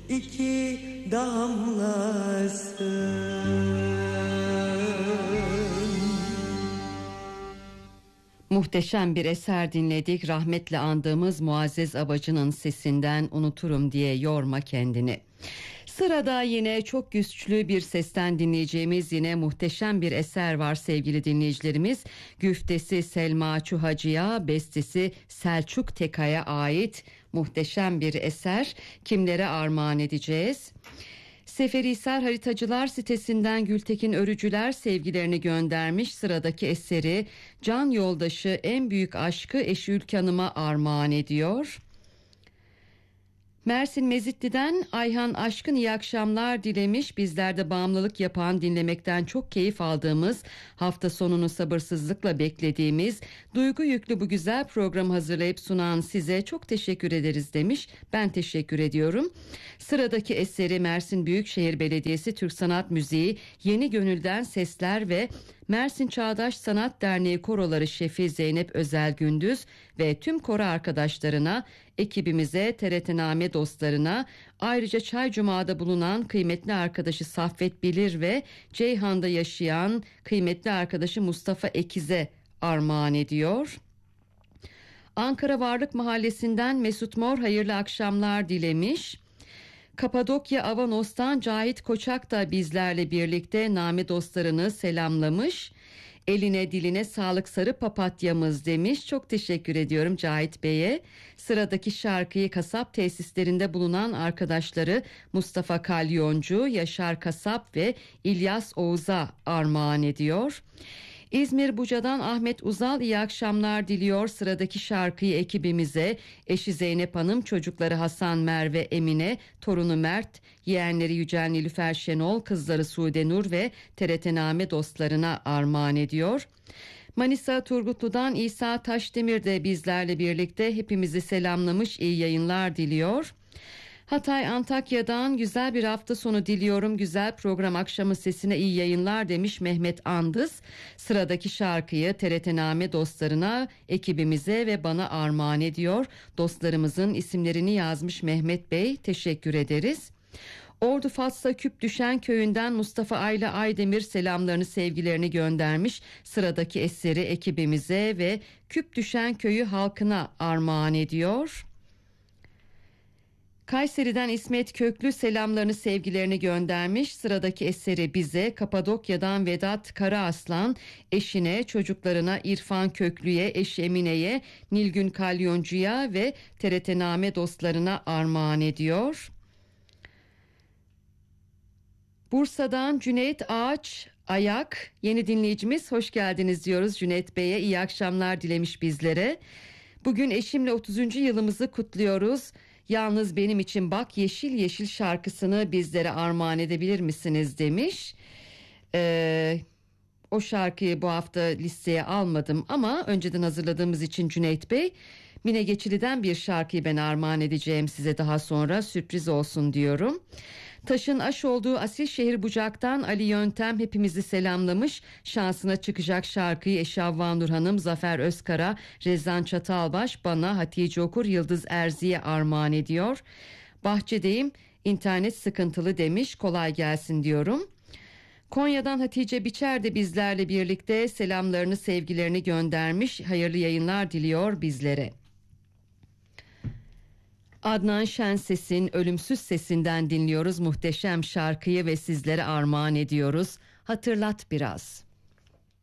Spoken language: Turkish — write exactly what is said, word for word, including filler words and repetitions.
iki damlasın. Muhteşem bir eser dinledik. Rahmetle andığımız Muazzez Abacı'nın sesinden Unuturum diye yorma kendini. Sırada yine çok güçlü bir sesten dinleyeceğimiz yine muhteşem bir eser var sevgili dinleyicilerimiz. Güftesi Selma Çuhacı'ya, bestesi Selçuk Tekay'a ait muhteşem bir eser. Kimlere armağan edeceğiz? Seferihisar Haritacılar sitesinden Gültekin Örücüler sevgilerini göndermiş. Sıradaki eseri can yoldaşı en büyük aşkı eşi Ülkan'ıma armağan ediyor. Mersin Mezitli'den Ayhan Aşkın iyi akşamlar dilemiş. Bizlerde bağımlılık yapan, dinlemekten çok keyif aldığımız, hafta sonunu sabırsızlıkla beklediğimiz, duygu yüklü bu güzel programı hazırlayıp sunan size çok teşekkür ederiz demiş. Ben teşekkür ediyorum. Sıradaki eseri Mersin Büyükşehir Belediyesi Türk Sanat Müziği Yeni Gönül'den sesler ve Mersin Çağdaş Sanat Derneği koroları şefi Zeynep Özel Gündüz ve tüm koro arkadaşlarına, ekibimize, T R T dostlarına, ayrıca Çaycuma'da bulunan kıymetli arkadaşı Saffet Bilir ve Ceyhan'da yaşayan kıymetli arkadaşı Mustafa Ekiz'e armağan ediyor. Ankara Varlık Mahallesi'nden Mesut Mor hayırlı akşamlar dilemiş. Kapadokya Avanos'tan Cahit Koçak da bizlerle birlikte name dostlarını selamlamış. Eline diline sağlık sarı papatyamız demiş. Çok teşekkür ediyorum Cahit Bey'e. Sıradaki şarkıyı kasap tesislerinde bulunan arkadaşları Mustafa Kalyoncu, Yaşar Kasap ve İlyas Oğuz'a armağan ediyor. İzmir Buca'dan Ahmet Uzal iyi akşamlar diliyor. Sıradaki şarkıyı ekibimize, eşi Zeynep Hanım, çocukları Hasan, Merve, Emine, torunu Mert, yeğenleri Yücel Nilüfer Şenol, kızları Sude Nur ve T R T Name dostlarına armağan ediyor. Manisa Turgutlu'dan İsa Taşdemir de bizlerle birlikte hepimizi selamlamış, iyi yayınlar diliyor. Hatay Antakya'dan güzel bir hafta sonu diliyorum, güzel program akşamı sesine iyi yayınlar demiş Mehmet Andız. Sıradaki şarkıyı T R T Name dostlarına, ekibimize ve bana armağan ediyor. Dostlarımızın isimlerini yazmış Mehmet Bey, teşekkür ederiz. Ordu Fatsa Küp Düşen köyünden Mustafa Ayla Aydemir selamlarını sevgilerini göndermiş. Sıradaki eseri ekibimize ve Küp Düşen köyü halkına armağan ediyor. Kayseri'den İsmet Köklü selamlarını sevgilerini göndermiş. Sıradaki eseri bize Kapadokya'dan Vedat Karaaslan, eşine, çocuklarına İrfan Köklü'ye, eşi Emine'ye, Nilgün Kalyoncu'ya ve T R T Name dostlarına armağan ediyor. Bursa'dan Cüneyt Ağaç Ayak, yeni dinleyicimiz, hoş geldiniz diyoruz Cüneyt Bey'e, iyi akşamlar dilemiş bizlere. Bugün eşimle otuzuncu yılımızı kutluyoruz. Yalnız benim için bak yeşil yeşil şarkısını bizlere armağan edebilir misiniz demiş. Ee, o şarkıyı bu hafta listeye almadım ama önceden hazırladığımız için Cüneyt Bey, Mine Geçili'den bir şarkıyı ben armağan edeceğim size daha sonra, sürpriz olsun diyorum. Taşın aş olduğu Asilşehir Bucak'tan Ali Yöntem hepimizi selamlamış. Şansına çıkacak şarkıyı eşi Havva Hanım, Zafer Özkara, Rezan Çatalbaş, bana, Hatice Okur, Yıldız Erzi'ye armağan ediyor. Bahçedeyim, internet sıkıntılı demiş, kolay gelsin diyorum. Konya'dan Hatice Biçer de bizlerle birlikte selamlarını sevgilerini göndermiş. Hayırlı yayınlar diliyor bizlere. Adnan Şenses'in Ölümsüz Sesinden dinliyoruz muhteşem şarkıyı ve sizlere armağan ediyoruz. Hatırlat biraz.